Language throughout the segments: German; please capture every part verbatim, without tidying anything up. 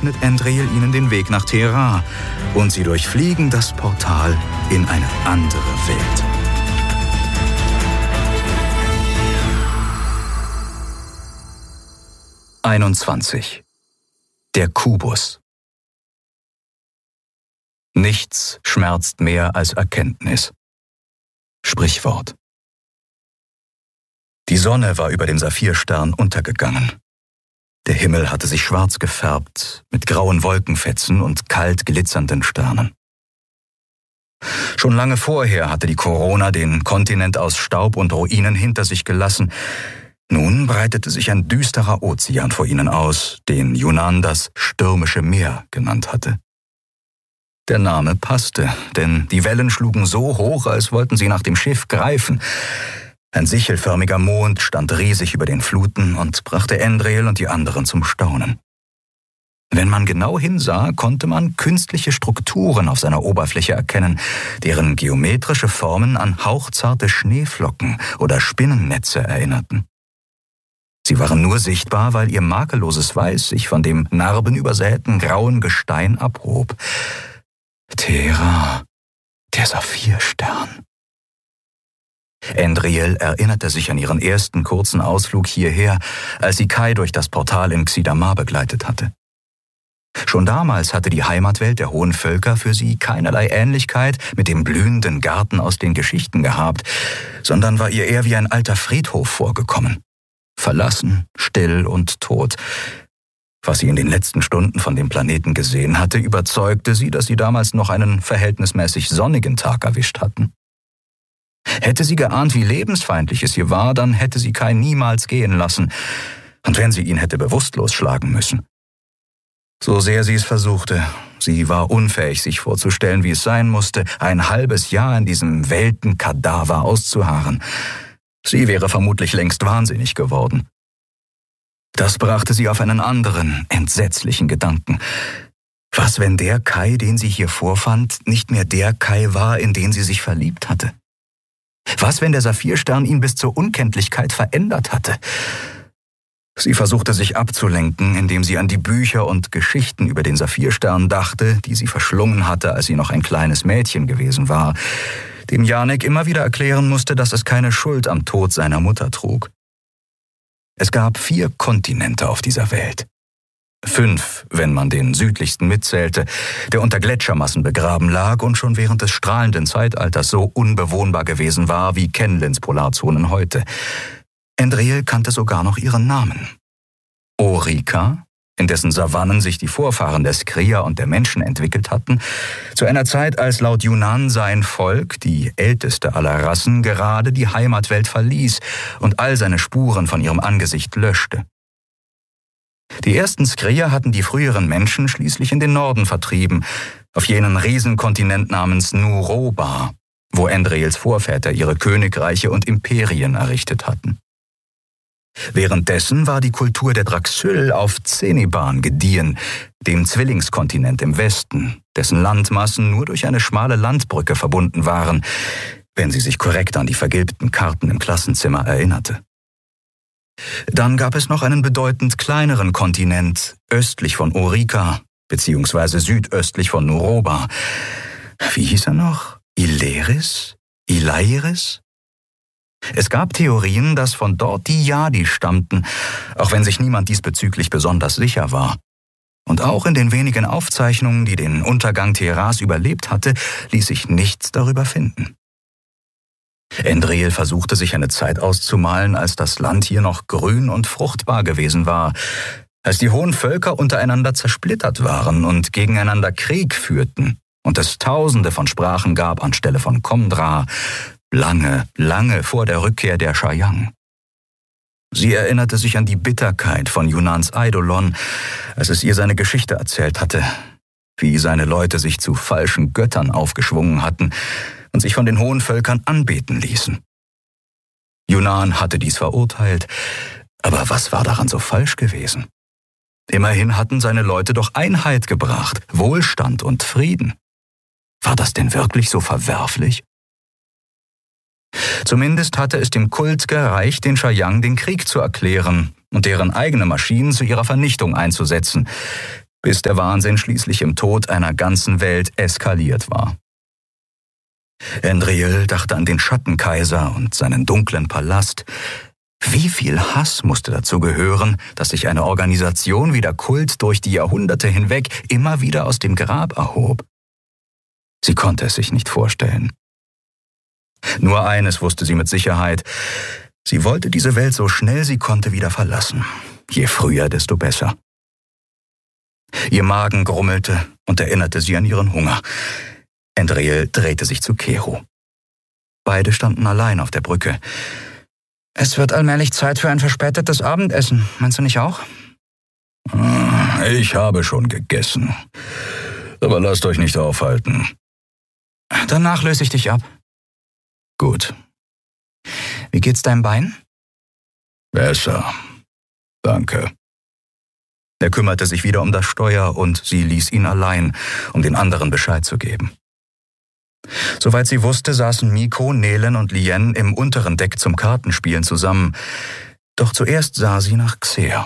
eröffnet Endril ihnen den Weg nach Te-Ra und sie durchfliegen das Portal in eine andere Welt. einundzwanzig. Der Kubus. Nichts schmerzt mehr als Erkenntnis. Sprichwort. Die Sonne war über dem Saphirstern untergegangen. Der Himmel hatte sich schwarz gefärbt, mit grauen Wolkenfetzen und kalt glitzernden Sternen. Schon lange vorher hatte die Corona den Kontinent aus Staub und Ruinen hinter sich gelassen. Nun breitete sich ein düsterer Ozean vor ihnen aus, den Yunnan das stürmische Meer genannt hatte. Der Name passte, denn die Wellen schlugen so hoch, als wollten sie nach dem Schiff greifen. Ein sichelförmiger Mond stand riesig über den Fluten und brachte Endril und die anderen zum Staunen. Wenn man genau hinsah, konnte man künstliche Strukturen auf seiner Oberfläche erkennen, deren geometrische Formen an hauchzarte Schneeflocken oder Spinnennetze erinnerten. Sie waren nur sichtbar, weil ihr makelloses Weiß sich von dem narbenübersäten grauen Gestein abhob. Te-Ra, der Saphirstern. Endril erinnerte sich an ihren ersten kurzen Ausflug hierher, als sie Kai durch das Portal in Xidamar begleitet hatte. Schon damals hatte die Heimatwelt der hohen Völker für sie keinerlei Ähnlichkeit mit dem blühenden Garten aus den Geschichten gehabt, sondern war ihr eher wie ein alter Friedhof vorgekommen. Verlassen, still und tot. Was sie in den letzten Stunden von dem Planeten gesehen hatte, überzeugte sie, dass sie damals noch einen verhältnismäßig sonnigen Tag erwischt hatten. Hätte sie geahnt, wie lebensfeindlich es hier war, dann hätte sie Kai niemals gehen lassen, und wenn sie ihn hätte bewusstlos schlagen müssen. So sehr sie es versuchte, sie war unfähig, sich vorzustellen, wie es sein musste, ein halbes Jahr in diesem Weltenkadaver auszuharren. Sie wäre vermutlich längst wahnsinnig geworden. Das brachte sie auf einen anderen, entsetzlichen Gedanken. Was, wenn der Kai, den sie hier vorfand, nicht mehr der Kai war, in den sie sich verliebt hatte? Was, wenn der Saphirstern ihn bis zur Unkenntlichkeit verändert hatte? Sie versuchte sich abzulenken, indem sie an die Bücher und Geschichten über den Saphirstern dachte, die sie verschlungen hatte, als sie noch ein kleines Mädchen gewesen war, dem Janek immer wieder erklären musste, dass es keine Schuld am Tod seiner Mutter trug. Es gab vier Kontinente auf dieser Welt. Fünf, wenn man den südlichsten mitzählte, der unter Gletschermassen begraben lag und schon während des strahlenden Zeitalters so unbewohnbar gewesen war wie Kenlins Polarzonen heute. Endril kannte sogar noch ihren Namen. Orica, in dessen Savannen sich die Vorfahren der Skria und der Menschen entwickelt hatten, zu einer Zeit, als laut Yunnan sein Volk, die älteste aller Rassen, gerade die Heimatwelt verließ und all seine Spuren von ihrem Angesicht löschte. Die ersten Skria hatten die früheren Menschen schließlich in den Norden vertrieben, auf jenen Riesenkontinent namens Nuroba, wo Endrils Vorväter ihre Königreiche und Imperien errichtet hatten. Währenddessen war die Kultur der Draxyl auf Zeniban gediehen, dem Zwillingskontinent im Westen, dessen Landmassen nur durch eine schmale Landbrücke verbunden waren, wenn sie sich korrekt an die vergilbten Karten im Klassenzimmer erinnerte. Dann gab es noch einen bedeutend kleineren Kontinent östlich von Orica, beziehungsweise südöstlich von Nuroba. Wie hieß er noch? Ileris? Ilairis? Es gab Theorien, dass von dort die Yadi stammten, auch wenn sich niemand diesbezüglich besonders sicher war. Und auch in den wenigen Aufzeichnungen, die den Untergang Te-Ras überlebt hatte, ließ sich nichts darüber finden. Endril versuchte sich eine Zeit auszumalen, als das Land hier noch grün und fruchtbar gewesen war, als die hohen Völker untereinander zersplittert waren und gegeneinander Krieg führten und es Tausende von Sprachen gab anstelle von Komdra, lange, lange vor der Rückkehr der Shayang. Sie erinnerte sich an die Bitterkeit von Yunnans Eidolon, als es ihr seine Geschichte erzählt hatte, wie seine Leute sich zu falschen Göttern aufgeschwungen hatten und sich von den hohen Völkern anbeten ließen. Yunnan hatte dies verurteilt, aber was war daran so falsch gewesen? Immerhin hatten seine Leute doch Einheit gebracht, Wohlstand und Frieden. War das denn wirklich so verwerflich? Zumindest hatte es dem Kult gereicht, den Shayang den Krieg zu erklären und deren eigene Maschinen zu ihrer Vernichtung einzusetzen. bis der Wahnsinn schließlich im Tod einer ganzen Welt eskaliert war. Andriel dachte an den Schattenkaiser und seinen dunklen Palast. Wie viel Hass musste dazu gehören, dass sich eine Organisation wie der Kult durch die Jahrhunderte hinweg immer wieder aus dem Grab erhob? Sie konnte es sich nicht vorstellen. Nur eines wusste sie mit Sicherheit: Sie wollte diese Welt so schnell sie konnte wieder verlassen. Je früher, desto besser. Ihr Magen grummelte und erinnerte sie an ihren Hunger. Andriel drehte sich zu Kero. Beide standen allein auf der Brücke. »Es wird allmählich Zeit für ein verspätetes Abendessen. Meinst du nicht auch?« »Ich habe schon gegessen. Aber lasst euch nicht aufhalten.« »Danach löse ich dich ab.« »Gut.« »Wie geht's deinem Bein?« »Besser. Danke.« Er kümmerte sich wieder um das Steuer und sie ließ ihn allein, um den anderen Bescheid zu geben. Soweit sie wusste, saßen Miko, Nelen und Lien im unteren Deck zum Kartenspielen zusammen. Doch zuerst sah sie nach Xer.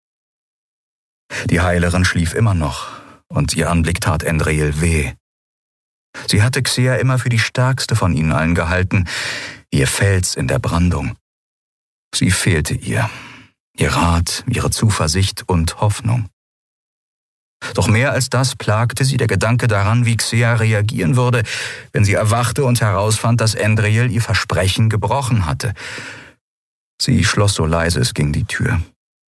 Die Heilerin schlief immer noch, und ihr Anblick tat Andriel weh. Sie hatte Xer immer für die stärkste von ihnen allen gehalten, ihr Fels in der Brandung. Sie fehlte ihr, ihr Rat, ihre Zuversicht und Hoffnung. Doch mehr als das plagte sie der Gedanke daran, wie Xer reagieren würde, wenn sie erwachte und herausfand, dass Andriel ihr Versprechen gebrochen hatte. Sie schloss so leise es ging die Tür.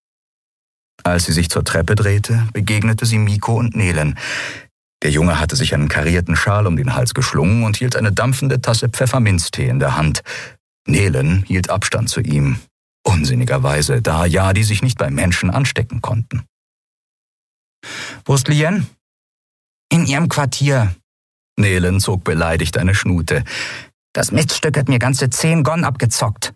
Als sie sich zur Treppe drehte, begegnete sie Miko und Nelen. Der Junge hatte sich einen karierten Schal um den Hals geschlungen und hielt eine dampfende Tasse Pfefferminztee in der Hand. Nelen hielt Abstand zu ihm, unsinnigerweise, da ja die sich nicht bei Menschen anstecken konnten. »Wo ist Lien?« »In ihrem Quartier.« Nelen zog beleidigt eine Schnute. »Das Miststück hat mir ganze zehn Gon abgezockt.«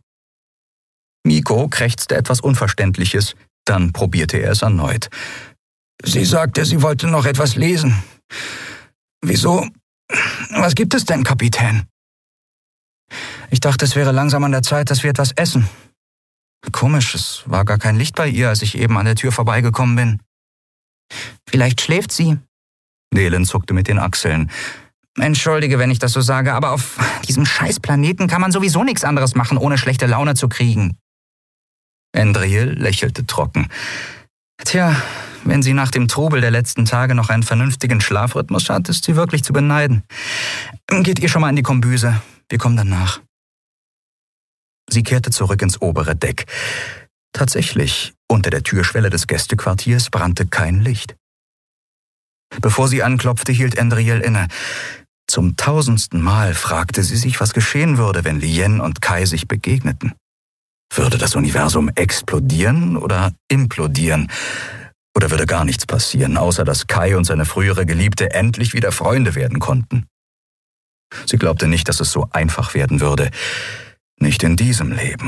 Miko krächzte etwas Unverständliches, dann probierte er es erneut. »Sie sagte, sie wollte noch etwas lesen. Wieso? Was gibt es denn, Kapitän?« »Ich dachte, es wäre langsam an der Zeit, dass wir etwas essen. Komisch, es war gar kein Licht bei ihr, als ich eben an der Tür vorbeigekommen bin.« »Vielleicht schläft sie.« Nelen zuckte mit den Achseln. »Entschuldige, wenn ich das so sage, aber auf diesem Scheißplaneten kann man sowieso nichts anderes machen, ohne schlechte Laune zu kriegen.« Andriel lächelte trocken. »Tja, wenn sie nach dem Trubel der letzten Tage noch einen vernünftigen Schlafrhythmus hat, ist sie wirklich zu beneiden. Geht ihr schon mal in die Kombüse, wir kommen dann nach.« Sie kehrte zurück ins obere Deck. Tatsächlich, unter der Türschwelle des Gästequartiers brannte kein Licht. Bevor sie anklopfte, hielt Andriel inne. Zum tausendsten Mal fragte sie sich, was geschehen würde, wenn Lien und Kai sich begegneten. Würde das Universum explodieren oder implodieren? Oder würde gar nichts passieren, außer dass Kai und seine frühere Geliebte endlich wieder Freunde werden konnten? Sie glaubte nicht, dass es so einfach werden würde. Nicht in diesem Leben.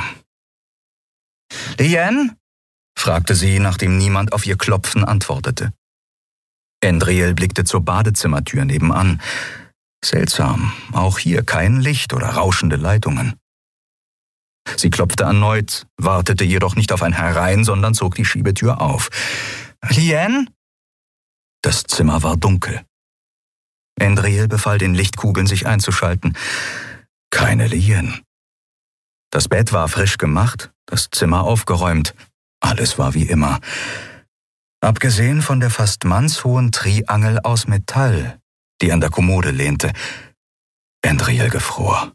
»Lien?« fragte sie, nachdem niemand auf ihr Klopfen antwortete. Andriel blickte zur Badezimmertür nebenan. Seltsam, auch hier kein Licht oder rauschende Leitungen. Sie klopfte erneut, wartete jedoch nicht auf ein Herein, sondern zog die Schiebetür auf. »Lien?« Das Zimmer war dunkel. Andriel befahl den Lichtkugeln, sich einzuschalten. Keine Lien. Das Bett war frisch gemacht, das Zimmer aufgeräumt. Alles war wie immer. Abgesehen von der fast mannshohen Triangel aus Metall, die an der Kommode lehnte. Andriel gefror.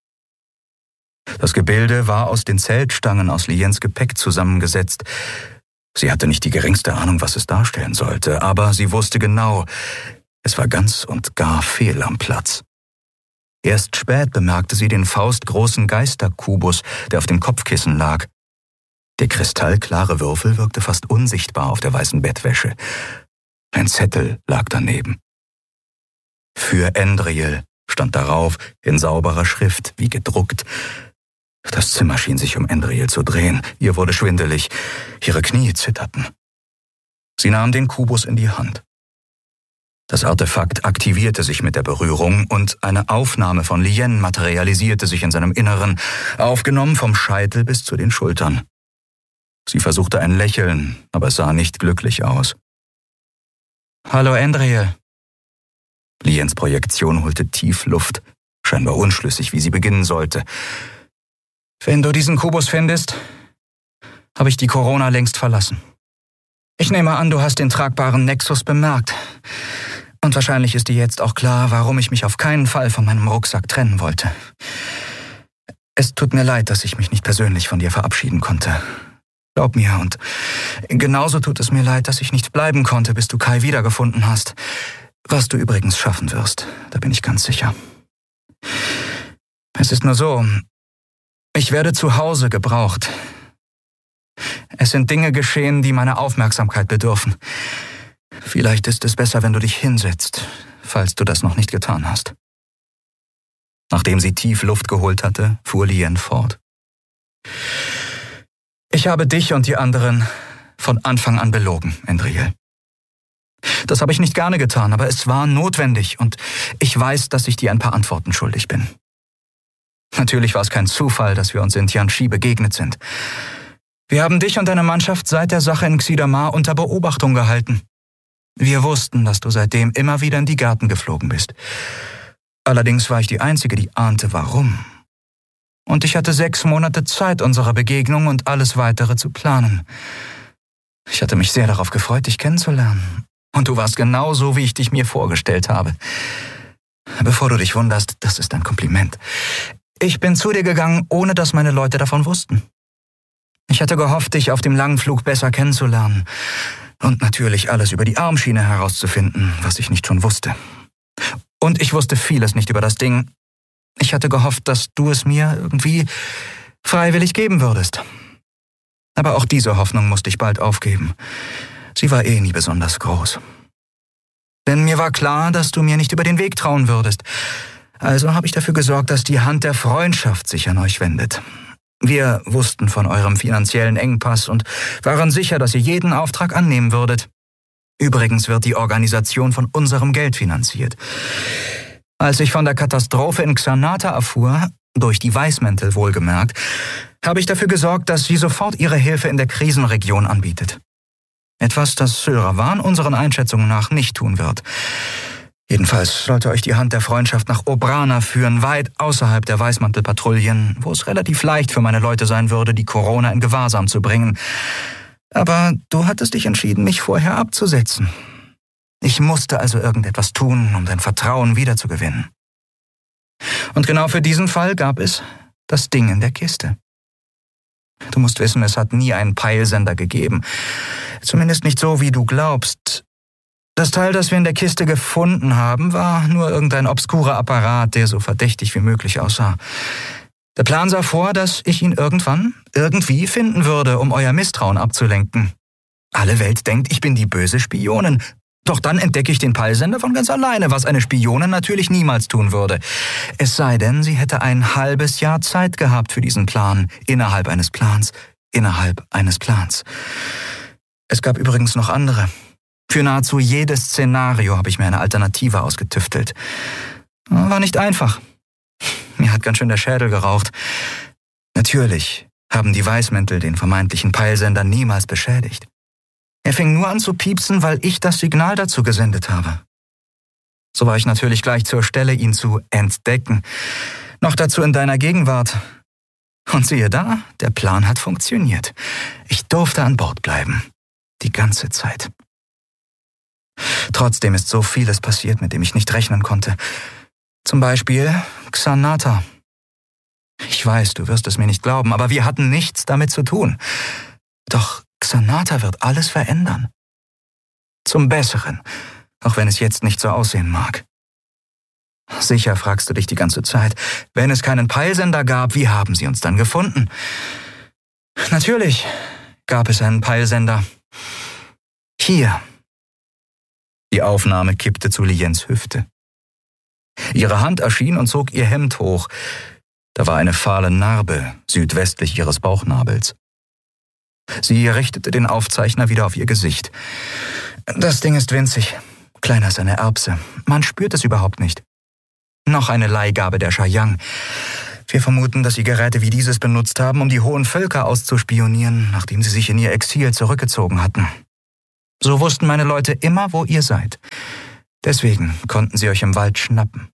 Das Gebilde war aus den Zeltstangen aus Liens Gepäck zusammengesetzt. Sie hatte nicht die geringste Ahnung, was es darstellen sollte, aber sie wusste genau, es war ganz und gar fehl am Platz. Erst spät bemerkte sie den faustgroßen Geisterkubus, der auf dem Kopfkissen lag. Der kristallklare Würfel wirkte fast unsichtbar auf der weißen Bettwäsche. Ein Zettel lag daneben. Für Andriel stand darauf in sauberer Schrift, wie gedruckt. Das Zimmer schien sich um Andriel zu drehen. Ihr wurde schwindelig. Ihre Knie zitterten. Sie nahm den Kubus in die Hand. Das Artefakt aktivierte sich mit der Berührung und eine Aufnahme von Lien materialisierte sich in seinem Inneren, aufgenommen vom Scheitel bis zu den Schultern. Sie versuchte ein Lächeln, aber es sah nicht glücklich aus. Hallo, Andriel. Liens Projektion holte tief Luft, scheinbar unschlüssig, wie sie beginnen sollte. Wenn du diesen Kubus findest, habe ich die Corona längst verlassen. Ich nehme an, du hast den tragbaren Nexus bemerkt. Und wahrscheinlich ist dir jetzt auch klar, warum ich mich auf keinen Fall von meinem Rucksack trennen wollte. Es tut mir leid, dass ich mich nicht persönlich von dir verabschieden konnte. Glaub mir, und genauso tut es mir leid, dass ich nicht bleiben konnte, bis du Kai wiedergefunden hast. Was du übrigens schaffen wirst, da bin ich ganz sicher. Es ist nur so, ich werde zu Hause gebraucht. Es sind Dinge geschehen, die meiner Aufmerksamkeit bedürfen. Vielleicht ist es besser, wenn du dich hinsetzt, falls du das noch nicht getan hast. Nachdem sie tief Luft geholt hatte, fuhr Lien fort. Ich habe dich und die anderen von Anfang an belogen, Andriel. Das habe ich nicht gerne getan, aber es war notwendig und ich weiß, dass ich dir ein paar Antworten schuldig bin. Natürlich war es kein Zufall, dass wir uns in Tianchi begegnet sind. Wir haben dich und deine Mannschaft seit der Sache in Xidamar unter Beobachtung gehalten. Wir wussten, dass du seitdem immer wieder in die Gärten geflogen bist. Allerdings war ich die Einzige, die ahnte, warum. Und ich hatte sechs Monate Zeit unserer Begegnung und alles Weitere zu planen. Ich hatte mich sehr darauf gefreut, dich kennenzulernen. Und du warst genau so, wie ich dich mir vorgestellt habe. Bevor du dich wunderst, das ist ein Kompliment. Ich bin zu dir gegangen, ohne dass meine Leute davon wussten. Ich hatte gehofft, dich auf dem langen Flug besser kennenzulernen und natürlich alles über die Armschiene herauszufinden, was ich nicht schon wusste. Und ich wusste vieles nicht über das Ding. Ich hatte gehofft, dass du es mir irgendwie freiwillig geben würdest. Aber auch diese Hoffnung musste ich bald aufgeben. Sie war eh nie besonders groß. Denn mir war klar, dass du mir nicht über den Weg trauen würdest. Also habe ich dafür gesorgt, dass die Hand der Freundschaft sich an euch wendet. Wir wussten von eurem finanziellen Engpass und waren sicher, dass ihr jeden Auftrag annehmen würdet. Übrigens wird die Organisation von unserem Geld finanziert. Als ich von der Katastrophe in Xanata erfuhr, durch die Weißmäntel wohlgemerkt, habe ich dafür gesorgt, dass sie sofort ihre Hilfe in der Krisenregion anbietet. Etwas, das Syrawan unseren Einschätzungen nach nicht tun wird. Jedenfalls sollte euch die Hand der Freundschaft nach Obrana führen, weit außerhalb der Weißmantelpatrouillen, wo es relativ leicht für meine Leute sein würde, die Corona in Gewahrsam zu bringen. Aber du hattest dich entschieden, mich vorher abzusetzen. Ich musste also irgendetwas tun, um dein Vertrauen wiederzugewinnen. Und genau für diesen Fall gab es das Ding in der Kiste. Du musst wissen, es hat nie einen Peilsender gegeben. Zumindest nicht so, wie du glaubst. Das Teil, das wir in der Kiste gefunden haben, war nur irgendein obskurer Apparat, der so verdächtig wie möglich aussah. Der Plan sah vor, dass ich ihn irgendwann, irgendwie finden würde, um euer Misstrauen abzulenken. Alle Welt denkt, ich bin die böse Spionin. Doch dann entdecke ich den Peilsender von ganz alleine, was eine Spionin natürlich niemals tun würde. Es sei denn, sie hätte ein halbes Jahr Zeit gehabt für diesen Plan, innerhalb eines Plans, innerhalb eines Plans. Es gab übrigens noch andere. Für nahezu jedes Szenario habe ich mir eine Alternative ausgetüftelt. War nicht einfach. Mir hat ganz schön der Schädel geraucht. Natürlich haben die Weißmäntel den vermeintlichen Peilsender niemals beschädigt. Er fing nur an zu piepsen, weil ich das Signal dazu gesendet habe. So war ich natürlich gleich zur Stelle, ihn zu entdecken. Noch dazu in deiner Gegenwart. Und siehe da, der Plan hat funktioniert. Ich durfte an Bord bleiben. Die ganze Zeit. Trotzdem ist so vieles passiert, mit dem ich nicht rechnen konnte. Zum Beispiel Xanata. Ich weiß, du wirst es mir nicht glauben, aber wir hatten nichts damit zu tun. Doch Xanata wird alles verändern. Zum Besseren, auch wenn es jetzt nicht so aussehen mag. Sicher fragst du dich die ganze Zeit, wenn es keinen Peilsender gab, wie haben sie uns dann gefunden? Natürlich gab es einen Peilsender. Hier. Die Aufnahme kippte zu Liens Hüfte. Ihre Hand erschien und zog ihr Hemd hoch. Da war eine fahle Narbe südwestlich ihres Bauchnabels. Sie richtete den Aufzeichner wieder auf ihr Gesicht. Das Ding ist winzig, kleiner als eine Erbse. Man spürt es überhaupt nicht. Noch eine Leihgabe der Shayang. Wir vermuten, dass sie Geräte wie dieses benutzt haben, um die hohen Völker auszuspionieren, nachdem sie sich in ihr Exil zurückgezogen hatten. So wussten meine Leute immer, wo ihr seid. Deswegen konnten sie euch im Wald schnappen.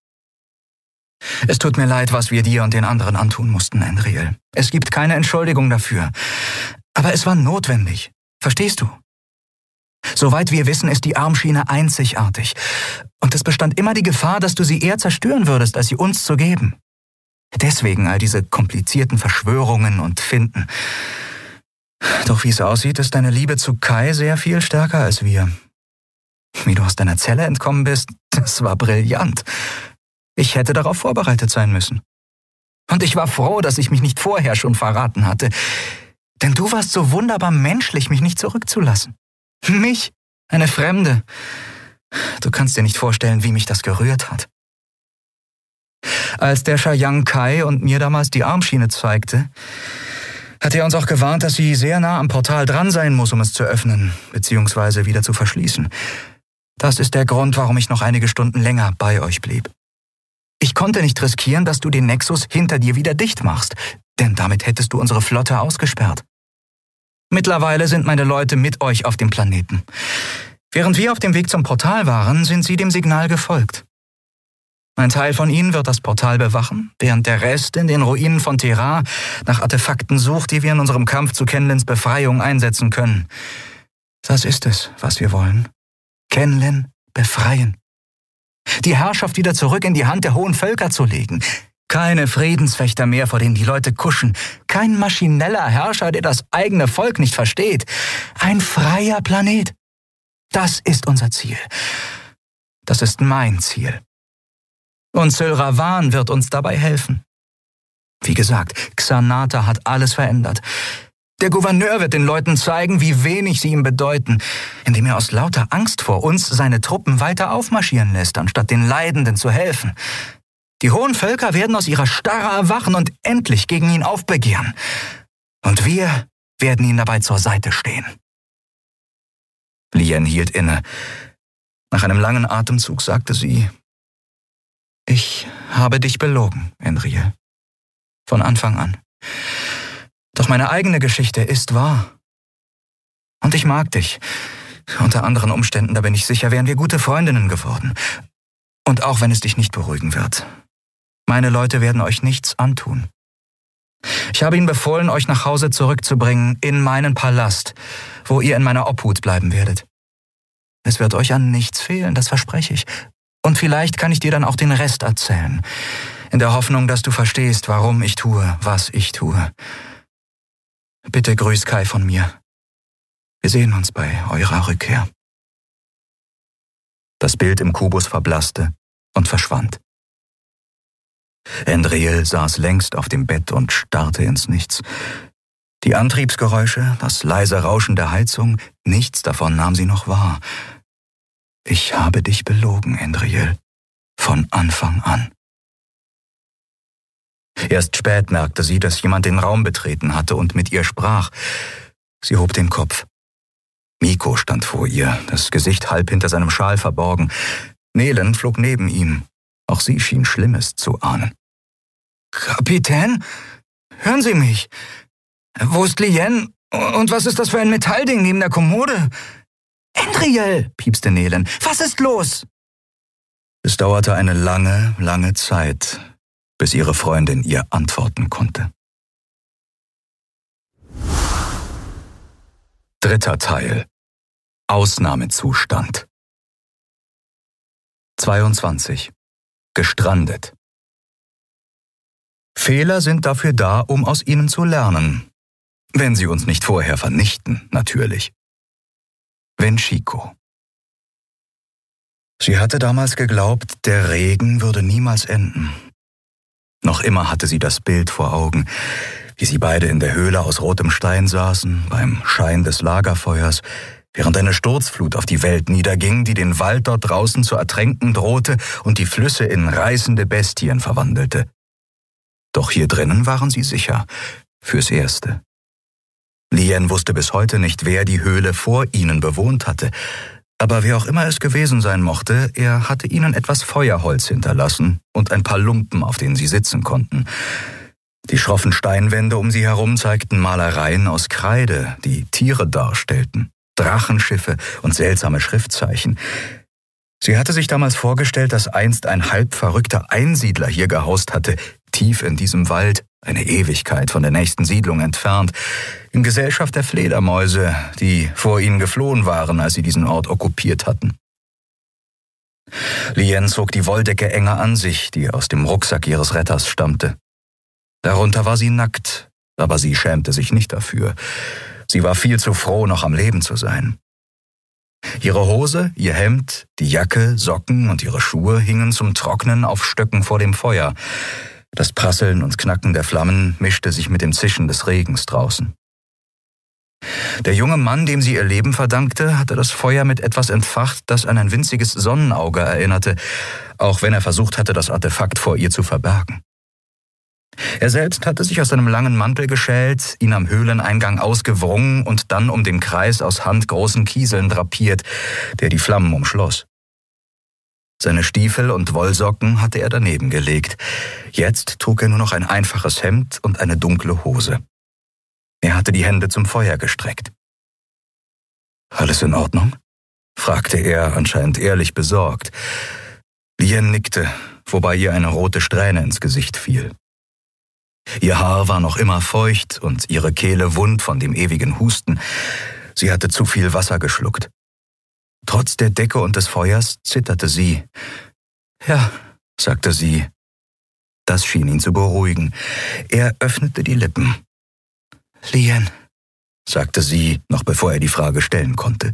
Es tut mir leid, was wir dir und den anderen antun mussten, Enriel. Es gibt keine Entschuldigung dafür. Aber es war notwendig. Verstehst du? Soweit wir wissen, ist die Armschiene einzigartig. Und es bestand immer die Gefahr, dass du sie eher zerstören würdest, als sie uns zu geben. Deswegen all diese komplizierten Verschwörungen und Finden. Doch wie es aussieht, ist deine Liebe zu Kai sehr viel stärker als wir. Wie du aus deiner Zelle entkommen bist, das war brillant. Ich hätte darauf vorbereitet sein müssen. Und ich war froh, dass ich mich nicht vorher schon verraten hatte. Denn du warst so wunderbar menschlich, mich nicht zurückzulassen. Mich, eine Fremde. Du kannst dir nicht vorstellen, wie mich das gerührt hat. Als der Shayang Kai und mir damals die Armschiene zeigte, hat er uns auch gewarnt, dass sie sehr nah am Portal dran sein muss, um es zu öffnen, beziehungsweise wieder zu verschließen. Das ist der Grund, warum ich noch einige Stunden länger bei euch blieb. Ich konnte nicht riskieren, dass du den Nexus hinter dir wieder dicht machst, denn damit hättest du unsere Flotte ausgesperrt. Mittlerweile sind meine Leute mit euch auf dem Planeten. Während wir auf dem Weg zum Portal waren, sind sie dem Signal gefolgt. Ein Teil von ihnen wird das Portal bewachen, während der Rest in den Ruinen von Terra nach Artefakten sucht, die wir in unserem Kampf zu Kenlins Befreiung einsetzen können. Das ist es, was wir wollen. Kenlin befreien. Die Herrschaft wieder zurück in die Hand der hohen Völker zu legen. Keine Friedensfechter mehr, vor denen die Leute kuschen. Kein maschineller Herrscher, der das eigene Volk nicht versteht. Ein freier Planet. Das ist unser Ziel. Das ist mein Ziel. Und Sylravan wird uns dabei helfen. Wie gesagt, Xanata hat alles verändert. Der Gouverneur wird den Leuten zeigen, wie wenig sie ihm bedeuten, indem er aus lauter Angst vor uns seine Truppen weiter aufmarschieren lässt, anstatt den Leidenden zu helfen. Die hohen Völker werden aus ihrer Starre erwachen und endlich gegen ihn aufbegehren. Und wir werden ihnen dabei zur Seite stehen. Lien hielt inne. Nach einem langen Atemzug sagte sie: Ich habe dich belogen, Enriel. Von Anfang an. Doch meine eigene Geschichte ist wahr. Und ich mag dich. Unter anderen Umständen, da bin ich sicher, wären wir gute Freundinnen geworden. Und auch wenn es dich nicht beruhigen wird. Meine Leute werden euch nichts antun. Ich habe ihnen befohlen, euch nach Hause zurückzubringen, in meinen Palast, wo ihr in meiner Obhut bleiben werdet. Es wird euch an nichts fehlen, das verspreche ich. Und vielleicht kann ich dir dann auch den Rest erzählen, in der Hoffnung, dass du verstehst, warum ich tue, was ich tue. Bitte grüß Kai von mir. Wir sehen uns bei eurer Rückkehr. Das Bild im Kubus verblasste und verschwand. Enriel saß längst auf dem Bett und starrte ins Nichts. Die Antriebsgeräusche, das leise Rauschen der Heizung, nichts davon nahm sie noch wahr. Ich habe dich belogen, Enriel, von Anfang an. Erst spät merkte sie, dass jemand den Raum betreten hatte und mit ihr sprach. Sie hob den Kopf. Miko stand vor ihr, das Gesicht halb hinter seinem Schal verborgen. Nelen flog neben ihm. Auch sie schien Schlimmes zu ahnen. »Kapitän, hören Sie mich. Wo ist Lien? Und was ist das für ein Metallding neben der Kommode?« »Enriel«, piepste Nelen, »was ist los?« Es dauerte eine lange, lange Zeit, bis ihre Freundin ihr antworten konnte. Dritter Teil. Ausnahmezustand. zweiundzwanzig. Gestrandet. Fehler sind dafür da, um aus ihnen zu lernen. Wenn sie uns nicht vorher vernichten, natürlich. Wenchiko. Sie hatte damals geglaubt, der Regen würde niemals enden. Noch immer hatte sie das Bild vor Augen, wie sie beide in der Höhle aus rotem Stein saßen, beim Schein des Lagerfeuers, während eine Sturzflut auf die Welt niederging, die den Wald dort draußen zu ertränken drohte und die Flüsse in reißende Bestien verwandelte. Doch hier drinnen waren sie sicher, fürs Erste. Lien wusste bis heute nicht, wer die Höhle vor ihnen bewohnt hatte, aber wer auch immer es gewesen sein mochte, er hatte ihnen etwas Feuerholz hinterlassen und ein paar Lumpen, auf denen sie sitzen konnten. Die schroffen Steinwände um sie herum zeigten Malereien aus Kreide, die Tiere darstellten. Drachenschiffe und seltsame Schriftzeichen. Sie hatte sich damals vorgestellt, dass einst ein halb verrückter Einsiedler hier gehaust hatte, tief in diesem Wald, eine Ewigkeit von der nächsten Siedlung entfernt, in Gesellschaft der Fledermäuse, die vor ihnen geflohen waren, als sie diesen Ort okkupiert hatten. Lien zog die Wolldecke enger an sich, die aus dem Rucksack ihres Retters stammte. Darunter war sie nackt, aber sie schämte sich nicht dafür. Sie war viel zu froh, noch am Leben zu sein. Ihre Hose, ihr Hemd, die Jacke, Socken und ihre Schuhe hingen zum Trocknen auf Stöcken vor dem Feuer. Das Prasseln und Knacken der Flammen mischte sich mit dem Zischen des Regens draußen. Der junge Mann, dem sie ihr Leben verdankte, hatte das Feuer mit etwas entfacht, das an ein winziges Sonnenauge erinnerte, auch wenn er versucht hatte, das Artefakt vor ihr zu verbergen. Er selbst hatte sich aus seinem langen Mantel geschält, ihn am Höhleneingang ausgewrungen und dann um den Kreis aus handgroßen Kieseln drapiert, der die Flammen umschloss. Seine Stiefel und Wollsocken hatte er daneben gelegt. Jetzt trug er nur noch ein einfaches Hemd und eine dunkle Hose. Er hatte die Hände zum Feuer gestreckt. »Alles in Ordnung?« fragte er, anscheinend ehrlich besorgt. Lien nickte, wobei ihr eine rote Strähne ins Gesicht fiel. Ihr Haar war noch immer feucht und ihre Kehle wund von dem ewigen Husten. Sie hatte zu viel Wasser geschluckt. Trotz der Decke und des Feuers zitterte sie. »Ja«, sagte sie. Das schien ihn zu beruhigen. Er öffnete die Lippen. »Lien«, sagte sie, noch bevor er die Frage stellen konnte.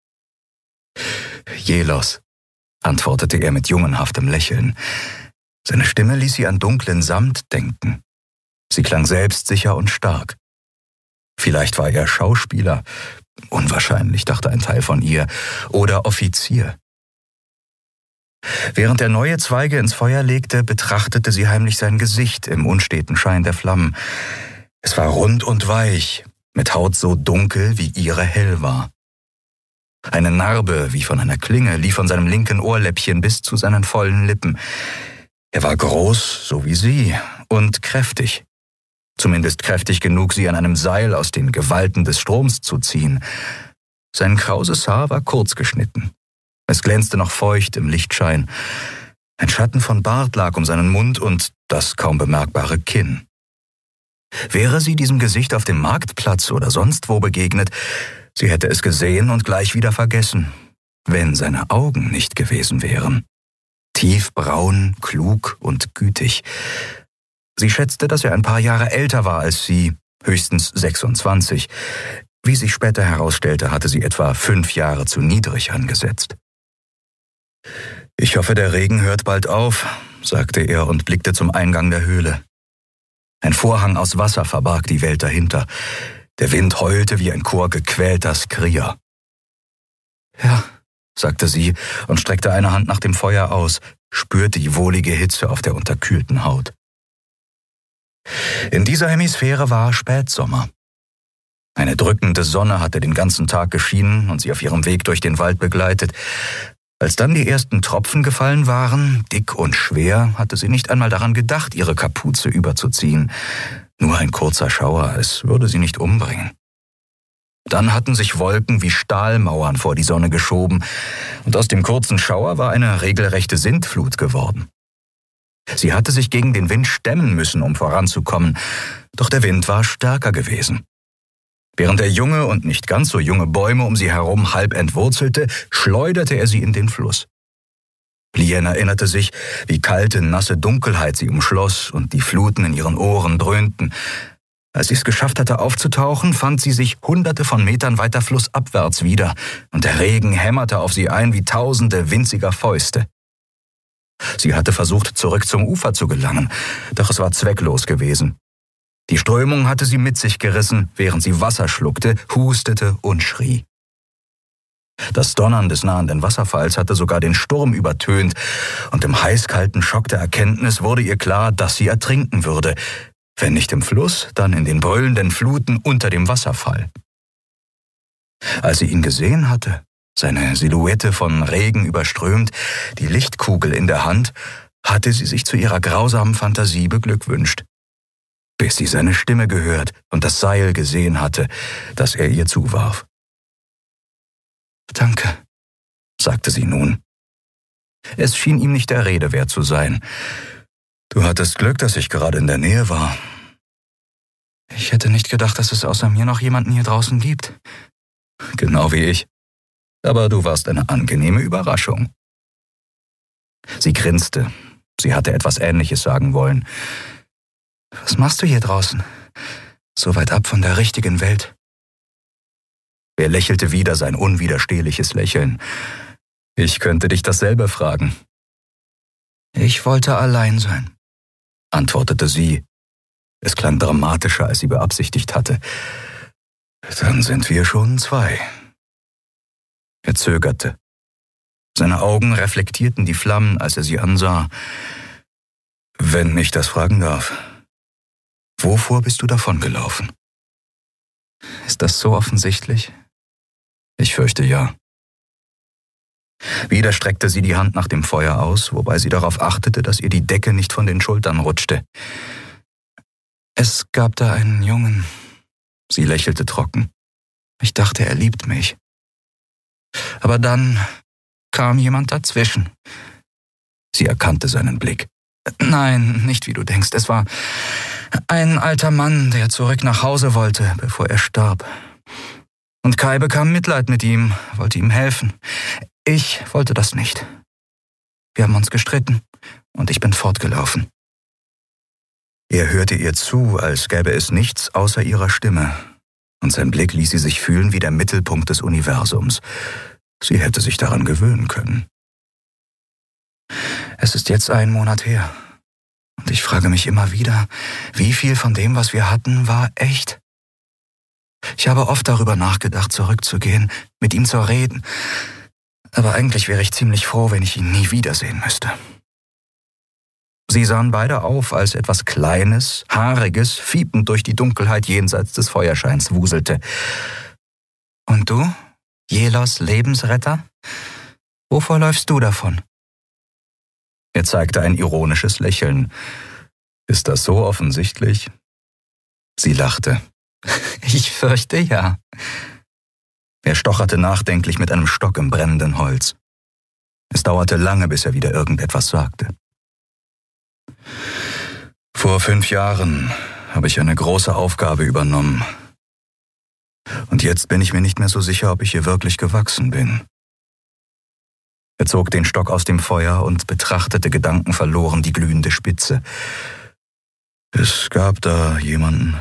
»Jelos«, antwortete er mit jungenhaftem Lächeln. Seine Stimme ließ sie an dunklen Samt denken. Sie klang selbstsicher und stark. Vielleicht war er Schauspieler, unwahrscheinlich, dachte ein Teil von ihr, oder Offizier. Während er neue Zweige ins Feuer legte, betrachtete sie heimlich sein Gesicht im unsteten Schein der Flammen. Es war rund und weich, mit Haut so dunkel, wie ihre hell war. Eine Narbe, wie von einer Klinge, lief von seinem linken Ohrläppchen bis zu seinen vollen Lippen. Er war groß, so wie sie, und kräftig. Zumindest kräftig genug, sie an einem Seil aus den Gewalten des Stroms zu ziehen. Sein krauses Haar war kurz geschnitten. Es glänzte noch feucht im Lichtschein. Ein Schatten von Bart lag um seinen Mund und das kaum bemerkbare Kinn. Wäre sie diesem Gesicht auf dem Marktplatz oder sonst wo begegnet, sie hätte es gesehen und gleich wieder vergessen, wenn seine Augen nicht gewesen wären. Tiefbraun, klug und gütig. Sie schätzte, dass er ein paar Jahre älter war als sie, höchstens sechsundzwanzig. Wie sich später herausstellte, hatte sie etwa fünf Jahre zu niedrig angesetzt. »Ich hoffe, der Regen hört bald auf«, sagte er und blickte zum Eingang der Höhle. Ein Vorhang aus Wasser verbarg die Welt dahinter. Der Wind heulte wie ein Chor gequälter Skrier. »Ja«, sagte sie und streckte eine Hand nach dem Feuer aus, spürte die wohlige Hitze auf der unterkühlten Haut. In dieser Hemisphäre war Spätsommer. Eine drückende Sonne hatte den ganzen Tag geschienen und sie auf ihrem Weg durch den Wald begleitet. Als dann die ersten Tropfen gefallen waren, dick und schwer, hatte sie nicht einmal daran gedacht, ihre Kapuze überzuziehen. Nur ein kurzer Schauer, es würde sie nicht umbringen. Dann hatten sich Wolken wie Stahlmauern vor die Sonne geschoben, und aus dem kurzen Schauer war eine regelrechte Sintflut geworden. Sie hatte sich gegen den Wind stemmen müssen, um voranzukommen, doch der Wind war stärker gewesen. Während er junge und nicht ganz so junge Bäume um sie herum halb entwurzelte, schleuderte er sie in den Fluss. Lien erinnerte sich, wie kalte, nasse Dunkelheit sie umschloss und die Fluten in ihren Ohren dröhnten. Als sie es geschafft hatte aufzutauchen, fand sie sich hunderte von Metern weiter flussabwärts wieder, und der Regen hämmerte auf sie ein wie tausende winziger Fäuste. Sie hatte versucht, zurück zum Ufer zu gelangen, doch es war zwecklos gewesen. Die Strömung hatte sie mit sich gerissen, während sie Wasser schluckte, hustete und schrie. Das Donnern des nahenden Wasserfalls hatte sogar den Sturm übertönt, und im heißkalten Schock der Erkenntnis wurde ihr klar, dass sie ertrinken würde. Wenn nicht im Fluss, dann in den brüllenden Fluten unter dem Wasserfall. Als sie ihn gesehen hatte, seine Silhouette von Regen überströmt, die Lichtkugel in der Hand, hatte sie sich zu ihrer grausamen Fantasie beglückwünscht. Bis sie seine Stimme gehört und das Seil gesehen hatte, das er ihr zuwarf. Danke, sagte sie nun. Es schien ihm nicht der Rede wert zu sein. Du hattest Glück, dass ich gerade in der Nähe war. Ich hätte nicht gedacht, dass es außer mir noch jemanden hier draußen gibt. Genau wie ich. Aber du warst eine angenehme Überraschung. Sie grinste. Sie hatte etwas Ähnliches sagen wollen. Was machst du hier draußen? So weit ab von der richtigen Welt. Er lächelte wieder sein unwiderstehliches Lächeln. Ich könnte dich dasselbe fragen. Ich wollte allein sein, antwortete sie. Es klang dramatischer, als sie beabsichtigt hatte. Dann sind wir schon zwei. Er zögerte. Seine Augen reflektierten die Flammen, als er sie ansah. Wenn ich das fragen darf, wovor bist du davongelaufen? Ist das so offensichtlich? Ich fürchte ja. Wieder streckte sie die Hand nach dem Feuer aus, wobei sie darauf achtete, dass ihr die Decke nicht von den Schultern rutschte. Es gab da einen Jungen. Sie lächelte trocken. Ich dachte, er liebt mich. Aber dann kam jemand dazwischen. Sie erkannte seinen Blick. Nein, nicht wie du denkst. Es war ein alter Mann, der zurück nach Hause wollte, bevor er starb. Und Kai bekam Mitleid mit ihm, wollte ihm helfen. Ich wollte das nicht. Wir haben uns gestritten und ich bin fortgelaufen. Er hörte ihr zu, als gäbe es nichts außer ihrer Stimme, und sein Blick ließ sie sich fühlen wie der Mittelpunkt des Universums. Sie hätte sich daran gewöhnen können. Es ist jetzt ein Monat her, und ich frage mich immer wieder, wie viel von dem, was wir hatten, war echt? Ich habe oft darüber nachgedacht, zurückzugehen, mit ihm zu reden, aber eigentlich wäre ich ziemlich froh, wenn ich ihn nie wiedersehen müsste. Sie sahen beide auf, als etwas Kleines, Haariges, fiepend durch die Dunkelheit jenseits des Feuerscheins wuselte. Und du, Jelos Lebensretter? Wovor läufst du davon? Er zeigte ein ironisches Lächeln. Ist das so offensichtlich? Sie lachte. Ich fürchte ja. Er stocherte nachdenklich mit einem Stock im brennenden Holz. Es dauerte lange, bis er wieder irgendetwas sagte. Vor fünf Jahren habe ich eine große Aufgabe übernommen. Und jetzt bin ich mir nicht mehr so sicher, ob ich ihr wirklich gewachsen bin. Er zog den Stock aus dem Feuer und betrachtete gedankenverloren die glühende Spitze. Es gab da jemanden.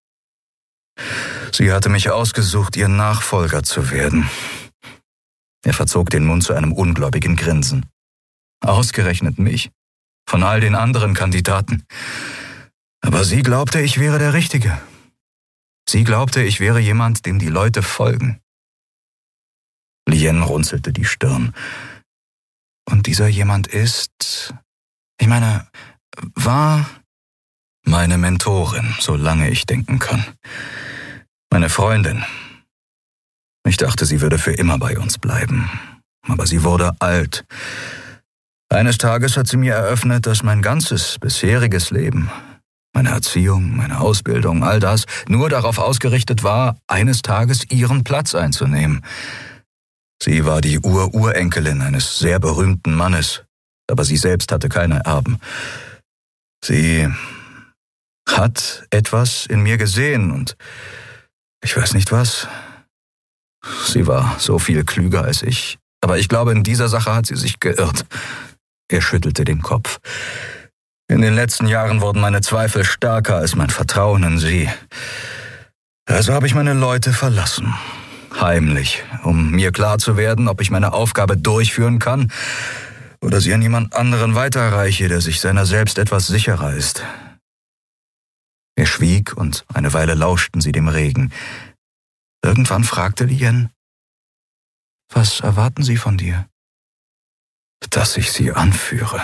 Sie hatte mich ausgesucht, ihr Nachfolger zu werden. Er verzog den Mund zu einem ungläubigen Grinsen. Ausgerechnet mich, von all den anderen Kandidaten. Aber sie glaubte, ich wäre der Richtige. Sie glaubte, ich wäre jemand, dem die Leute folgen. Lien runzelte die Stirn. Und dieser jemand ist, ich meine, war meine Mentorin, solange ich denken kann. Meine Freundin. Ich dachte, sie würde für immer bei uns bleiben. Aber sie wurde alt. Eines Tages hat sie mir eröffnet, dass mein ganzes bisheriges Leben, meine Erziehung, meine Ausbildung, all das, nur darauf ausgerichtet war, eines Tages ihren Platz einzunehmen. Sie war die Ur-Urenkelin eines sehr berühmten Mannes, aber sie selbst hatte keine Erben. Sie hat etwas in mir gesehen und ich weiß nicht was. Sie war so viel klüger als ich, aber ich glaube, in dieser Sache hat sie sich geirrt. Er schüttelte den Kopf. In den letzten Jahren wurden meine Zweifel stärker als mein Vertrauen in sie. Also habe ich meine Leute verlassen. Heimlich, um mir klar zu werden, ob ich meine Aufgabe durchführen kann oder sie an jemand anderen weiterreiche, der sich seiner selbst etwas sicherer ist. Er schwieg und eine Weile lauschten sie dem Regen. Irgendwann fragte Lien, was erwarten Sie von dir? Dass ich sie anführe.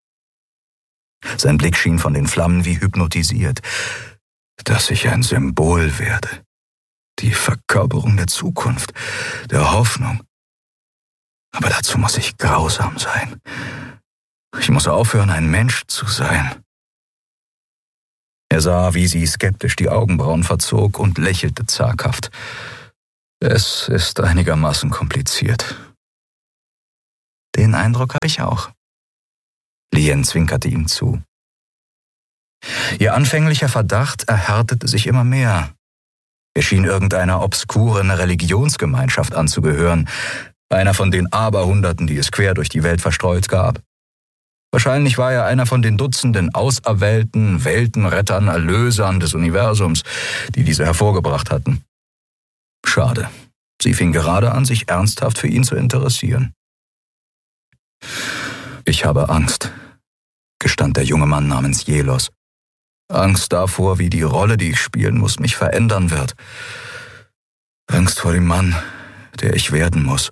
Sein Blick schien von den Flammen wie hypnotisiert. Dass ich ein Symbol werde. Die Verkörperung der Zukunft, der Hoffnung. Aber dazu muss ich grausam sein. Ich muss aufhören, ein Mensch zu sein. Er sah, wie sie skeptisch die Augenbrauen verzog und lächelte zaghaft. Es ist einigermaßen kompliziert. Den Eindruck habe ich auch. Lien zwinkerte ihm zu. Ihr anfänglicher Verdacht erhärtete sich immer mehr. Er schien irgendeiner obskuren Religionsgemeinschaft anzugehören, einer von den Aberhunderten, die es quer durch die Welt verstreut gab. Wahrscheinlich war er einer von den Dutzenden Auserwählten, Weltenrettern, Erlösern des Universums, die diese hervorgebracht hatten. Schade, sie fing gerade an, sich ernsthaft für ihn zu interessieren. »Ich habe Angst«, gestand der junge Mann namens Jelos. »Angst davor, wie die Rolle, die ich spielen muss, mich verändern wird. Angst vor dem Mann, der ich werden muss.«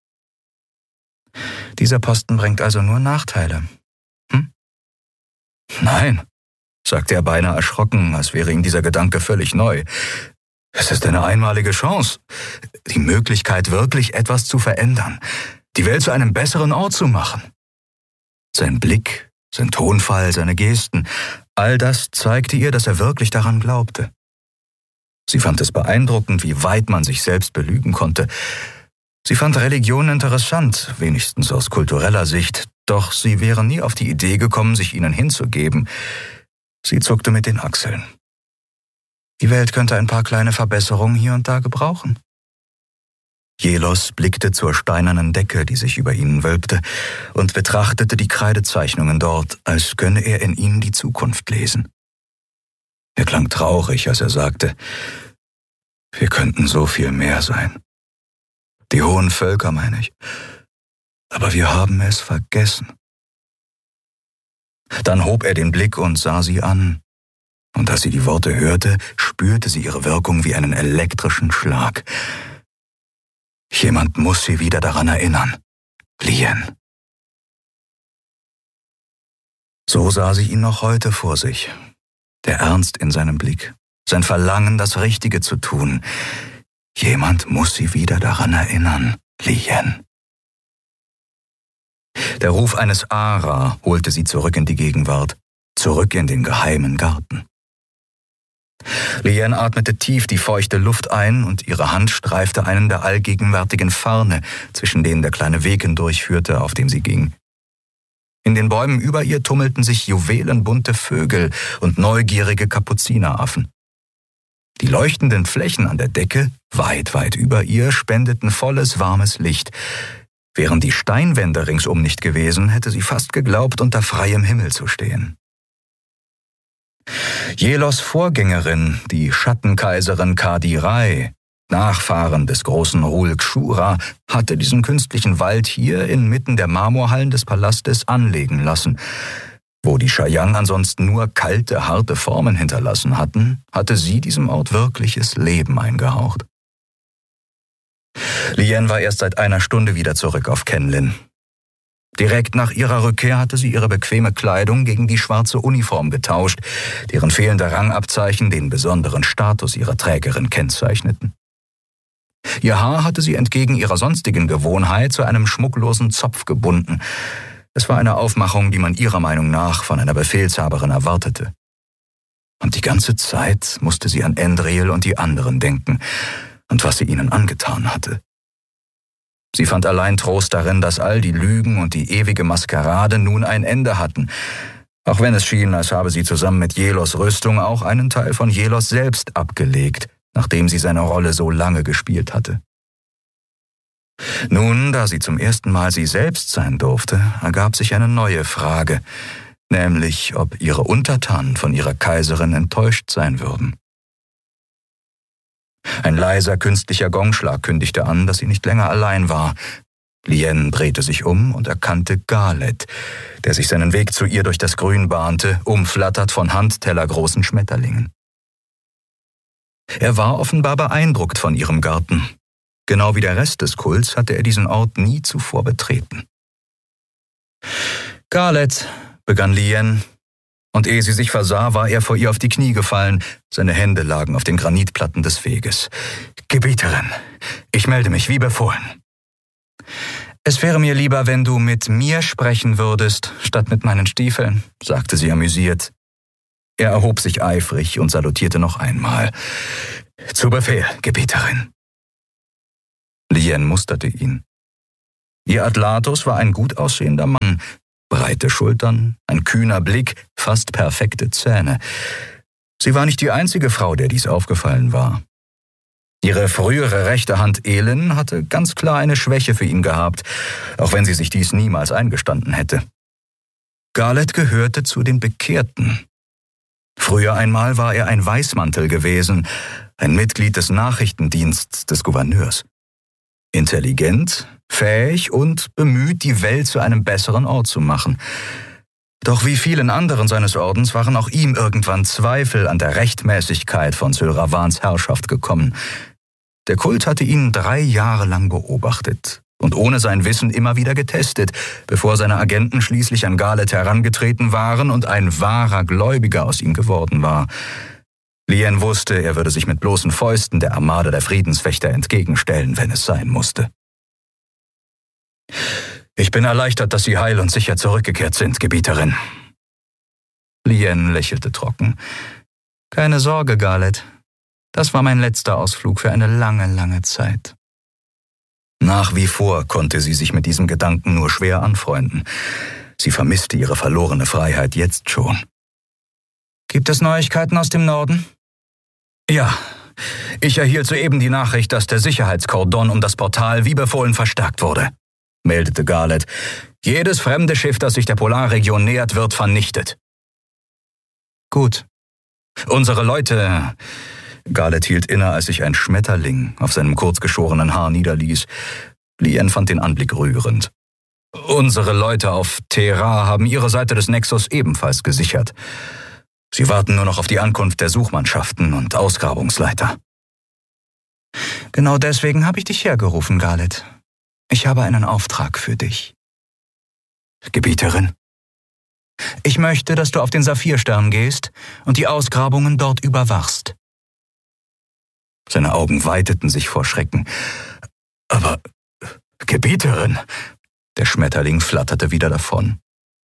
»Dieser Posten bringt also nur Nachteile, hm?« »Nein«, sagte er beinahe erschrocken, als wäre ihm dieser Gedanke völlig neu. »Es ist eine einmalige Chance, die Möglichkeit, wirklich etwas zu verändern, die Welt zu einem besseren Ort zu machen.« Sein Blick, sein Tonfall, seine Gesten, all das zeigte ihr, dass er wirklich daran glaubte. Sie fand es beeindruckend, wie weit man sich selbst belügen konnte. Sie fand Religion interessant, wenigstens aus kultureller Sicht, doch sie wäre nie auf die Idee gekommen, sich ihnen hinzugeben. Sie zuckte mit den Achseln. Die Welt könnte ein paar kleine Verbesserungen hier und da gebrauchen. Jelos blickte zur steinernen Decke, die sich über ihnen wölbte, und betrachtete die Kreidezeichnungen dort, als könne er in ihnen die Zukunft lesen. Er klang traurig, als er sagte, »Wir könnten so viel mehr sein. Die hohen Völker, meine ich. Aber wir haben es vergessen.« Dann hob er den Blick und sah sie an. Und als sie die Worte hörte, spürte sie ihre Wirkung wie einen elektrischen Schlag. Jemand muss sie wieder daran erinnern. Lien. So sah sie ihn noch heute vor sich. Der Ernst in seinem Blick, sein Verlangen, das Richtige zu tun. Jemand muss sie wieder daran erinnern. Lien. Der Ruf eines Ara holte sie zurück in die Gegenwart, zurück in den geheimen Garten. Lien atmete tief die feuchte Luft ein und ihre Hand streifte einen der allgegenwärtigen Farne, zwischen denen der kleine Weg hindurchführte, auf dem sie ging. In den Bäumen über ihr tummelten sich juwelenbunte Vögel und neugierige Kapuzineraffen. Die leuchtenden Flächen an der Decke, weit, weit über ihr, spendeten volles, warmes Licht. Wären die Steinwände ringsum nicht gewesen, hätte sie fast geglaubt, unter freiem Himmel zu stehen. Jelos Vorgängerin, die Schattenkaiserin Kadirai, Nachfahren des großen Rul-Kshura, hatte diesen künstlichen Wald hier inmitten der Marmorhallen des Palastes anlegen lassen. Wo die Chayang ansonsten nur kalte, harte Formen hinterlassen hatten, hatte sie diesem Ort wirkliches Leben eingehaucht. Lien war erst seit einer Stunde wieder zurück auf Kenlin. Direkt nach ihrer Rückkehr hatte sie ihre bequeme Kleidung gegen die schwarze Uniform getauscht, deren fehlende Rangabzeichen den besonderen Status ihrer Trägerin kennzeichneten. Ihr Haar hatte sie entgegen ihrer sonstigen Gewohnheit zu einem schmucklosen Zopf gebunden. Es war eine Aufmachung, die man ihrer Meinung nach von einer Befehlshaberin erwartete. Und die ganze Zeit musste sie an Endriel und die anderen denken und was sie ihnen angetan hatte. Sie fand allein Trost darin, dass all die Lügen und die ewige Maskerade nun ein Ende hatten, auch wenn es schien, als habe sie zusammen mit Jelos Rüstung auch einen Teil von Jelos selbst abgelegt, nachdem sie seine Rolle so lange gespielt hatte. Nun, da sie zum ersten Mal sie selbst sein durfte, ergab sich eine neue Frage, nämlich ob ihre Untertanen von ihrer Kaiserin enttäuscht sein würden. Ein leiser, künstlicher Gongschlag kündigte an, dass sie nicht länger allein war. Lien drehte sich um und erkannte Galet, der sich seinen Weg zu ihr durch das Grün bahnte, umflattert von handtellergroßen Schmetterlingen. Er war offenbar beeindruckt von ihrem Garten. Genau wie der Rest des Kults hatte er diesen Ort nie zuvor betreten. »Galet«, begann Lien, und ehe sie sich versah, war er vor ihr auf die Knie gefallen. Seine Hände lagen auf den Granitplatten des Weges. »Gebieterin, ich melde mich wie befohlen.« »Es wäre mir lieber, wenn du mit mir sprechen würdest, statt mit meinen Stiefeln«, sagte sie amüsiert. Er erhob sich eifrig und salutierte noch einmal. »Zu Befehl, Gebieterin.« Lien musterte ihn. Ihr Atlatus war ein gut aussehender Mann, breite Schultern, ein kühner Blick, fast perfekte Zähne. Sie war nicht die einzige Frau, der dies aufgefallen war. Ihre frühere rechte Hand Elin hatte ganz klar eine Schwäche für ihn gehabt, auch wenn sie sich dies niemals eingestanden hätte. Garleth gehörte zu den Bekehrten. Früher einmal war er ein Weißmantel gewesen, ein Mitglied des Nachrichtendienstes des Gouverneurs. Intelligent, fähig und bemüht, die Welt zu einem besseren Ort zu machen. Doch wie vielen anderen seines Ordens waren auch ihm irgendwann Zweifel an der Rechtmäßigkeit von Syl Ravans Herrschaft gekommen. Der Kult hatte ihn drei Jahre lang beobachtet und ohne sein Wissen immer wieder getestet, bevor seine Agenten schließlich an Garleth herangetreten waren und ein wahrer Gläubiger aus ihm geworden war. Lien wusste, er würde sich mit bloßen Fäusten der Armade der Friedenswächter entgegenstellen, wenn es sein musste. »Ich bin erleichtert, dass Sie heil und sicher zurückgekehrt sind, Gebieterin.« Lien lächelte trocken. »Keine Sorge, Garleth. Das war mein letzter Ausflug für eine lange, lange Zeit.« Nach wie vor konnte sie sich mit diesem Gedanken nur schwer anfreunden. Sie vermisste ihre verlorene Freiheit jetzt schon. »Gibt es Neuigkeiten aus dem Norden?« »Ja, ich erhielt soeben die Nachricht, dass der Sicherheitskordon um das Portal wie befohlen verstärkt wurde«, meldete Garleth. »Jedes fremde Schiff, das sich der Polarregion nähert, wird vernichtet.« »Gut. Unsere Leute...« Garleth hielt inne, als sich ein Schmetterling auf seinem kurzgeschorenen Haar niederließ. Lien fand den Anblick rührend. »Unsere Leute auf Thera haben ihre Seite des Nexus ebenfalls gesichert. Sie warten nur noch auf die Ankunft der Suchmannschaften und Ausgrabungsleiter.« »Genau deswegen habe ich dich hergerufen, Garleth. Ich habe einen Auftrag für dich.« »Gebieterin?« »Ich möchte, dass du auf den Saphirstern gehst und die Ausgrabungen dort überwachst.« Seine Augen weiteten sich vor Schrecken. »Aber, Gebieterin!« Der Schmetterling flatterte wieder davon.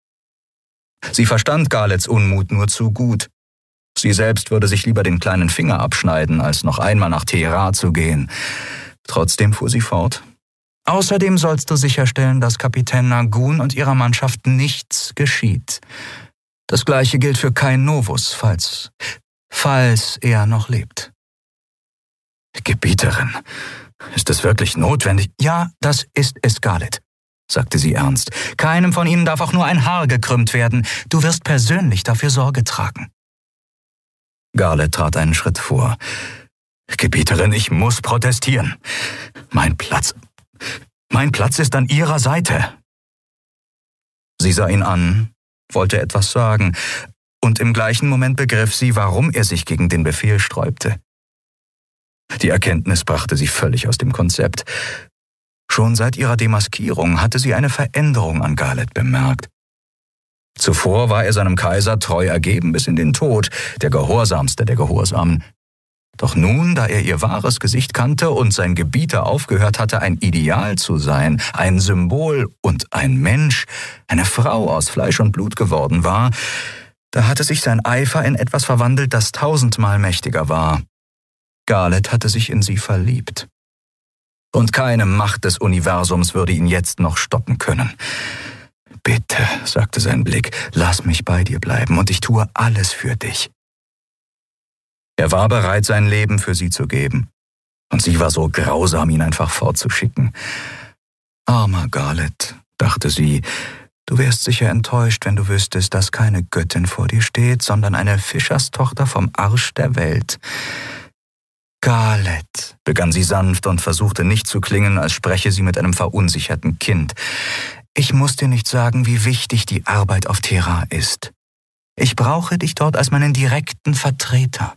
Sie verstand Garleths Unmut nur zu gut. Sie selbst würde sich lieber den kleinen Finger abschneiden, als noch einmal nach Thera zu gehen. Trotzdem fuhr sie fort. »Außerdem sollst du sicherstellen, dass Kapitän Nagun und ihrer Mannschaft nichts geschieht. Das Gleiche gilt für Kain Novus, falls, falls er noch lebt.« »Gebieterin, ist es wirklich notwendig?« »Ja, das ist es, Garleth«, sagte sie ernst. »Keinem von ihnen darf auch nur ein Haar gekrümmt werden. Du wirst persönlich dafür Sorge tragen.« Garleth trat einen Schritt vor. »Gebieterin, ich muss protestieren. Mein Platz, mein Platz ist an Ihrer Seite.« Sie sah ihn an, wollte etwas sagen, und im gleichen Moment begriff sie, warum er sich gegen den Befehl sträubte. Die Erkenntnis brachte sie völlig aus dem Konzept. Schon seit ihrer Demaskierung hatte sie eine Veränderung an Garleth bemerkt. Zuvor war er seinem Kaiser treu ergeben bis in den Tod, der gehorsamste der Gehorsamen. Doch nun, da er ihr wahres Gesicht kannte und sein Gebieter aufgehört hatte, ein Ideal zu sein, ein Symbol und ein Mensch, eine Frau aus Fleisch und Blut geworden war, da hatte sich sein Eifer in etwas verwandelt, das tausendmal mächtiger war. Garleth hatte sich in sie verliebt. Und keine Macht des Universums würde ihn jetzt noch stoppen können. »Bitte«, sagte sein Blick, »lass mich bei dir bleiben und ich tue alles für dich.« Er war bereit, sein Leben für sie zu geben. Und sie war so grausam, ihn einfach fortzuschicken. »Armer Garleth«, dachte sie, »du wärst sicher enttäuscht, wenn du wüsstest, dass keine Göttin vor dir steht, sondern eine Fischerstochter vom Arsch der Welt.« »Garleth«, begann sie sanft und versuchte nicht zu klingen, als spreche sie mit einem verunsicherten Kind. »Ich muss dir nicht sagen, wie wichtig die Arbeit auf Thera ist. Ich brauche dich dort als meinen direkten Vertreter.«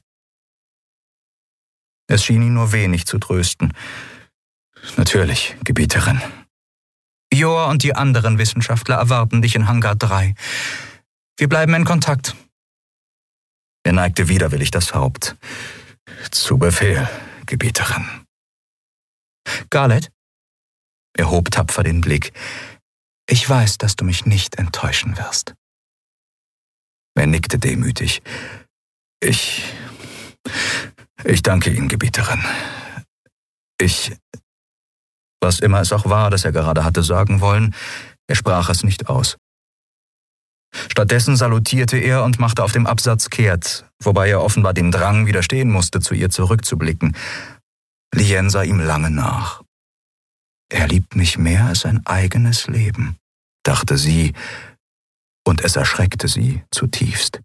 Es schien ihn nur wenig zu trösten. »Natürlich, Gebieterin.« »Jor und die anderen Wissenschaftler erwarten dich in Hangar drei. Wir bleiben in Kontakt.« Er neigte widerwillig das Haupt. »Zu Befehl, Gebieterin.« »Garleth?« Er hob tapfer den Blick. »Ich weiß, dass du mich nicht enttäuschen wirst.« Er nickte demütig. »Ich... ich danke Ihnen, Gebieterin. Ich... Was immer es auch war, das er gerade hatte sagen wollen, er sprach es nicht aus. Stattdessen salutierte er und machte auf dem Absatz kehrt, wobei er offenbar dem Drang widerstehen musste, zu ihr zurückzublicken. Lien sah ihm lange nach. Er liebt mich mehr als sein eigenes Leben, dachte sie, und es erschreckte sie zutiefst.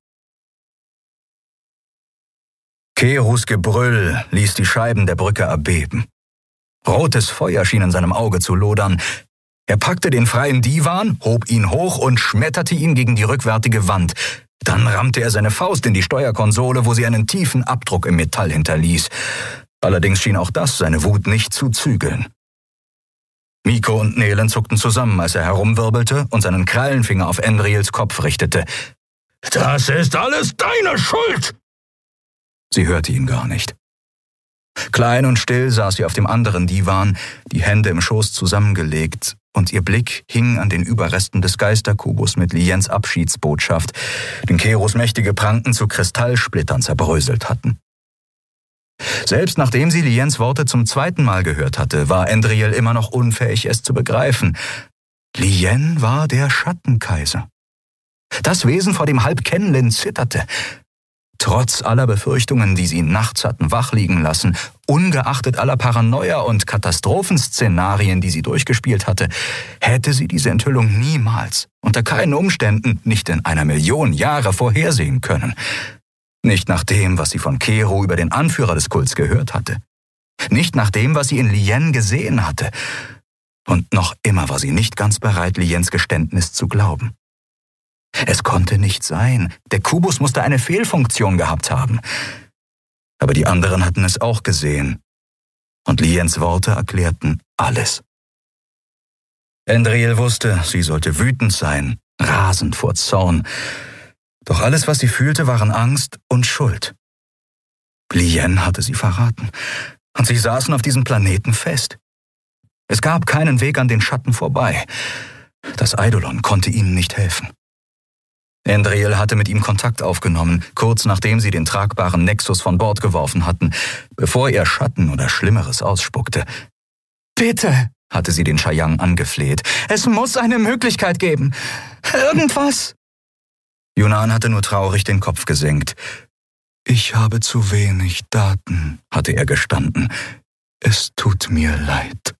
Kehrus Gebrüll ließ die Scheiben der Brücke erbeben. Rotes Feuer schien in seinem Auge zu lodern. Er packte den freien Divan, hob ihn hoch und schmetterte ihn gegen die rückwärtige Wand. Dann rammte er seine Faust in die Steuerkonsole, wo sie einen tiefen Abdruck im Metall hinterließ. Allerdings schien auch das seine Wut nicht zu zügeln. Miko und Nelen zuckten zusammen, als er herumwirbelte und seinen Krallenfinger auf Endriels Kopf richtete. »Das ist alles deine Schuld!« Sie hörte ihn gar nicht. Klein und still saß sie auf dem anderen Divan, die Hände im Schoß zusammengelegt, und ihr Blick hing an den Überresten des Geisterkubus mit Liens Abschiedsbotschaft, den Kehrus mächtige Pranken zu Kristallsplittern zerbröselt hatten. Selbst nachdem sie Liens Worte zum zweiten Mal gehört hatte, war Endriel immer noch unfähig, es zu begreifen. Lien war der Schattenkaiser. Das Wesen, vor dem halb Kenlin zitterte. Trotz aller Befürchtungen, die sie nachts hatten wach liegen lassen, ungeachtet aller Paranoia und Katastrophenszenarien, die sie durchgespielt hatte, hätte sie diese Enthüllung niemals, unter keinen Umständen, nicht in einer Million Jahre vorhersehen können. Nicht nach dem, was sie von Kero über den Anführer des Kults gehört hatte. Nicht nach dem, was sie in Lien gesehen hatte. Und noch immer war sie nicht ganz bereit, Liens Geständnis zu glauben. Es konnte nicht sein. Der Kubus musste eine Fehlfunktion gehabt haben. Aber die anderen hatten es auch gesehen. Und Liens Worte erklärten alles. Endriel wusste, sie sollte wütend sein, rasend vor Zorn. Doch alles, was sie fühlte, waren Angst und Schuld. Lien hatte sie verraten. Und sie saßen auf diesem Planeten fest. Es gab keinen Weg an den Schatten vorbei. Das Eidolon konnte ihnen nicht helfen. Endriel hatte mit ihm Kontakt aufgenommen, kurz nachdem sie den tragbaren Nexus von Bord geworfen hatten, bevor er Schatten oder Schlimmeres ausspuckte. »Bitte«, hatte sie den Shayang angefleht, »es muss eine Möglichkeit geben. Irgendwas.« Yunan hatte nur traurig den Kopf gesenkt. »Ich habe zu wenig Daten«, hatte er gestanden. »Es tut mir leid.«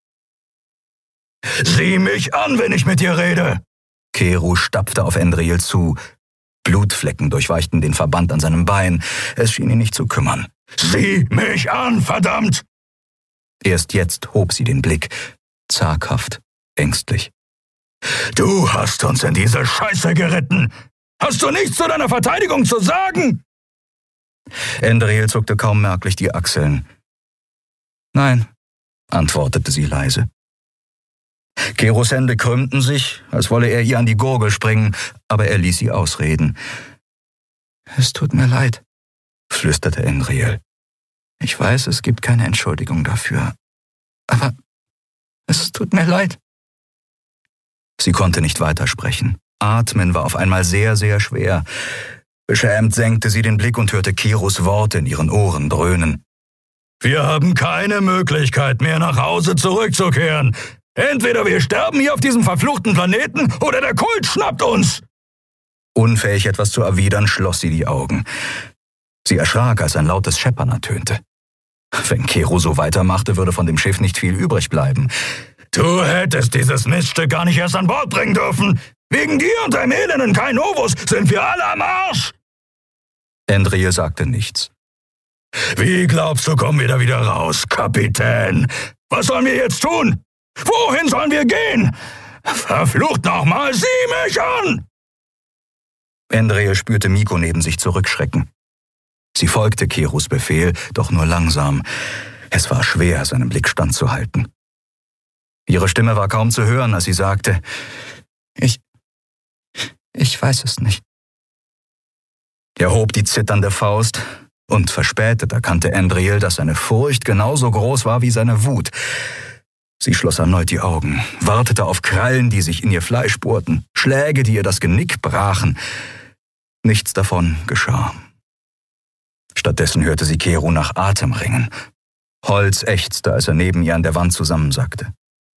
»Sieh mich an, wenn ich mit dir rede!« Keru stapfte auf Endriel zu. Blutflecken durchweichten den Verband an seinem Bein. Es schien ihn nicht zu kümmern. »Sieh mich an, verdammt!« Erst jetzt hob sie den Blick, zaghaft, ängstlich. »Du hast uns in diese Scheiße geritten! Hast du nichts zu deiner Verteidigung zu sagen?« Endriel zuckte kaum merklich die Achseln. »Nein«, antwortete sie leise. Keros Hände krümmten sich, als wolle er ihr an die Gurgel springen, aber er ließ sie ausreden. »Es tut mir leid«, flüsterte Endriel. »Ich weiß, es gibt keine Entschuldigung dafür, aber es tut mir leid.« Sie konnte nicht weitersprechen. Atmen war auf einmal sehr, sehr schwer. Beschämt senkte sie den Blick und hörte Keros Worte in ihren Ohren dröhnen. »Wir haben keine Möglichkeit mehr, nach Hause zurückzukehren. Entweder wir sterben hier auf diesem verfluchten Planeten oder der Kult schnappt uns!« Unfähig etwas zu erwidern, schloss sie die Augen. Sie erschrak, als ein lautes Scheppern ertönte. Wenn Kero so weitermachte, würde von dem Schiff nicht viel übrig bleiben. »Du hättest dieses Miststück gar nicht erst an Bord bringen dürfen! Wegen dir und deinem elenden Kainovus sind wir alle am Arsch!« Endriel sagte nichts. »Wie glaubst du, kommen wir da wieder raus, Kapitän? Was sollen wir jetzt tun? Wohin sollen wir gehen? Verflucht nochmal, sieh mich an!« Endriel spürte Miko neben sich zurückschrecken. Sie folgte Kerus Befehl, doch nur langsam. Es war schwer, seinen Blick standzuhalten. Ihre Stimme war kaum zu hören, als sie sagte, »Ich, ich weiß es nicht.« Er hob die zitternde Faust, und verspätet erkannte Endriel, dass seine Furcht genauso groß war wie seine Wut. Sie schloss erneut die Augen, wartete auf Krallen, die sich in ihr Fleisch bohrten, Schläge, die ihr das Genick brachen. Nichts davon geschah. Stattdessen hörte sie Keru nach Atem ringen. Holz ächzte, als er neben ihr an der Wand zusammensackte.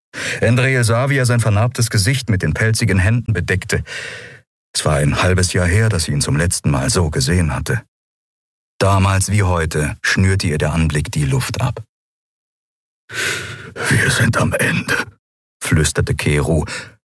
Andriel sah, wie er sein vernarbtes Gesicht mit den pelzigen Händen bedeckte. Es war ein halbes Jahr her, dass sie ihn zum letzten Mal so gesehen hatte. Damals wie heute schnürte ihr der Anblick die Luft ab. »Wir sind am Ende«, flüsterte Kero